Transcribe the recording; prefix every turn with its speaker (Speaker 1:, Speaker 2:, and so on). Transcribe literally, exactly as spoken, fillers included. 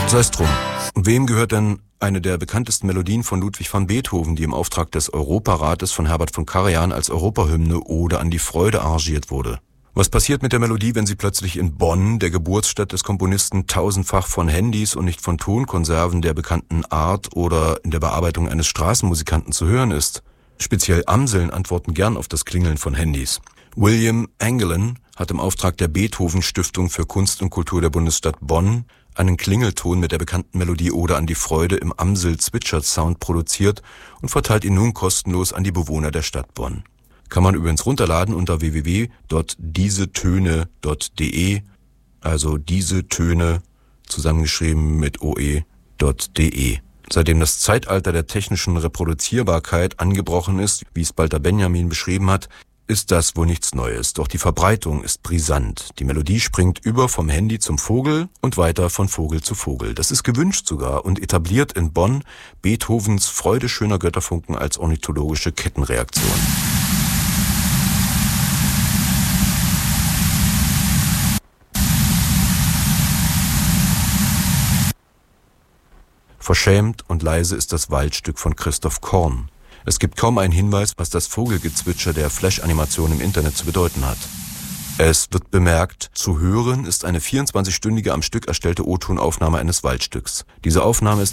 Speaker 1: Sei es drum. Wem gehört denn eine der bekanntesten Melodien von Ludwig van Beethoven, die im Auftrag des Europarates von Herbert von Karajan als Europahymne Ode an die Freude arrangiert wurde? Was passiert mit der Melodie, wenn sie plötzlich in Bonn, der Geburtsstadt des Komponisten, tausendfach von Handys und nicht von Tonkonserven der bekannten Art oder in der Bearbeitung eines Straßenmusikanten zu hören ist? Speziell Amseln antworten gern auf das Klingeln von Handys. William Engelin hat im Auftrag der Beethoven-Stiftung für Kunst und Kultur der Bundesstadt Bonn einen Klingelton mit der bekannten Melodie Ode an die Freude im Amsel-Zwitschert-Sound produziert und verteilt ihn nun kostenlos an die Bewohner der Stadt Bonn. Kann man übrigens runterladen unter w w w punkt diesetöne punkt de, also diese Töne zusammengeschrieben mit oe.de. Seitdem das Zeitalter der technischen Reproduzierbarkeit angebrochen ist, wie es Walter Benjamin beschrieben hat, ist das wohl nichts Neues. Doch die Verbreitung ist brisant. Die Melodie springt über vom Handy zum Vogel und weiter von Vogel zu Vogel. Das ist gewünscht sogar und etabliert in Bonn Beethovens Freude schöner Götterfunken als ornithologische Kettenreaktion. Verschämt und leise ist das Waldstück von Christoph Korn. Es gibt kaum einen Hinweis, was das Vogelgezwitscher der Flash-Animation im Internet zu bedeuten hat. Es wird bemerkt, zu hören ist eine vierundzwanzigstündige am Stück erstellte O-Tonaufnahme eines Waldstücks. Diese Aufnahme ist